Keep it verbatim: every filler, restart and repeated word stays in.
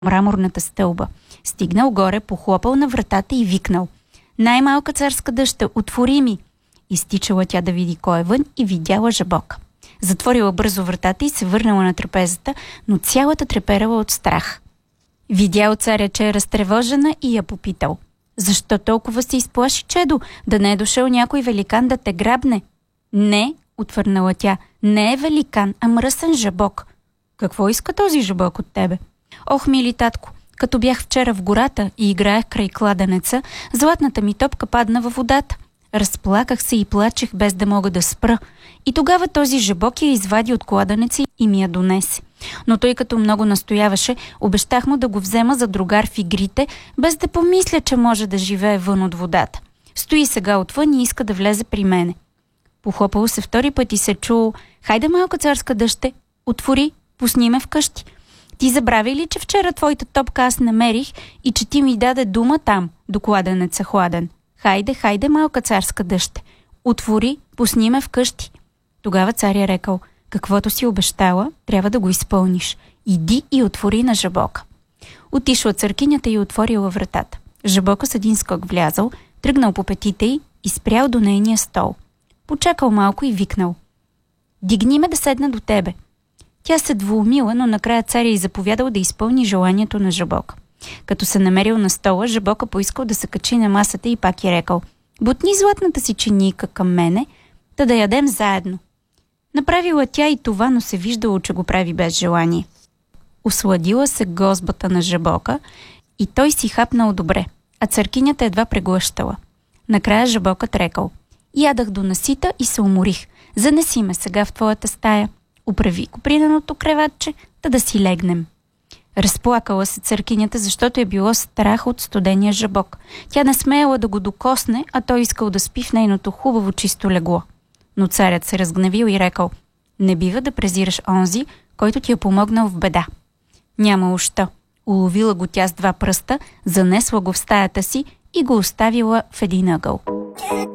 мраморната стълба. Стигнал горе, похлопал на вратата и викнал: „Най-малка царска дъща, отвори ми!“ Изтичала тя да види кой е вън и видяла Жабока. Затворила бързо вратата и се върнала на трапезата, но цялата треперала от страх. Видял царя, че е разтревожена и я попитал: „Защо толкова се изплаши, чедо? Да не е дошъл някой великан да те грабне?“ „Не“, отвърнала тя, „не е великан, а мръсен жабок.“ „Какво иска този жабок от тебе?“ „Ох, мили татко, като бях вчера в гората и играех край кладенеца, златната ми топка падна във водата. Разплаках се и плачех без да мога да спра. И тогава този жабок я извади от кладенеца и ми я донесе. Но той като много настояваше, обещах му да го взема за другар в игрите, без да помисля, че може да живее вън от водата. Стои сега отвън и иска да влезе при мене.“ Похлопало се втори път и се чуло: „Хайде, малка царска дъще, отвори, пусни ме вкъщи. Ти забрави ли, че вчера твоята топка аз намерих и че ти ми даде дума там, до кладенеца хладен? Хайде, хайде, малка царска дъще, отвори, пусни ме вкъщи.“ Тогава царя рекал: „Каквото си обещала, трябва да го изпълниш. Иди и отвори на Жабока.“ Отишла църкинята и отворила вратата. Жабока с един скок влязал, тръгнал по петите й и спрял до нейния стол. Почакал малко и викнал: „Дигни ме да седна до тебе.“ Тя се двоумила, но накрая царя й заповядал да изпълни желанието на Жабока. Като се намерил на стола, Жабока поискал да се качи на масата и пак й рекал: „Бутни златната си чинийка към мене, та да ядем заедно.“ Направила тя и това, но се виждало, че го прави без желание. Осладила се гозбата на Жабока и той си хапнал добре, а църкинята едва преглъщала. Накрая Жабокът рекал: „Ядах до насита и се уморих. Занеси ме сега в твоята стая. Управи коприненото креватче, та да си легнем.“ Разплакала се църкинята, защото е било страх от студения Жабок. Тя не смеяла да го докосне, а той искал да спи в нейното хубаво чисто легло. Но царят се разгневил и рекал: „Не бива да презираш онзи, който ти е помогнал в беда.“ Нямало що. Уловила го тя с два пръста, занесла го в стаята си и го оставила в един ъгъл.